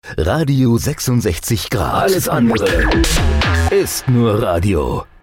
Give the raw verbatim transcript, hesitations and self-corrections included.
Radio sechsundsechzig Grad. Alles andere ist nur Radio.